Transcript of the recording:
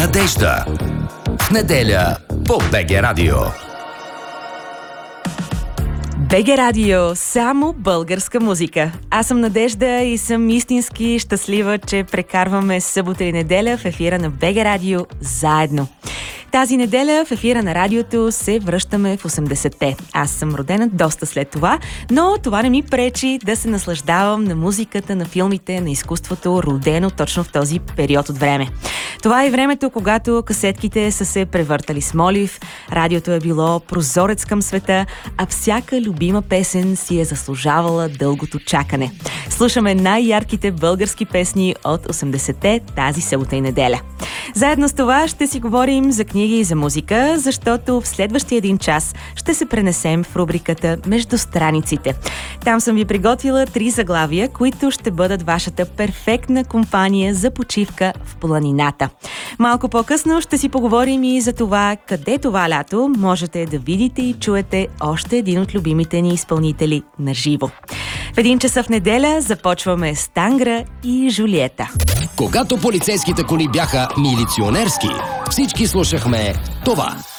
Надежда. В неделя по БГ Радио. БГ Радио, само българска музика. Аз съм Надежда и съм истински щастлива, че прекарваме събота и неделя в ефира на БГ Радио заедно. Тази неделя в ефира на радиото се връщаме в 80-те. Аз съм родена доста след това, но това не ми пречи да се наслаждавам на музиката, на филмите, на изкуството, родено точно в този период от време. Това е времето, когато касетките са се превъртали с молив, радиото е било прозорец към света, а всяка любима песен си е заслужавала дългото чакане. Слушаме най-ярките български песни от 80-те тази събота и неделя. Заедно с това ще си говорим за книги и за музика, защото в следващия един час ще се пренесем в рубриката Между страниците. Там съм ви приготвила 3 заглавия, които ще бъдат вашата перфектна компания за почивка в планината. Малко по-късно ще си поговорим и за това, къде това лято можете да видите и чуете още един от любимите ни изпълнители на живо. В 1 часа в неделя започваме с Тангра и Жулиета. Когато полицейските коли бяха милиционерски, всички слушахме това.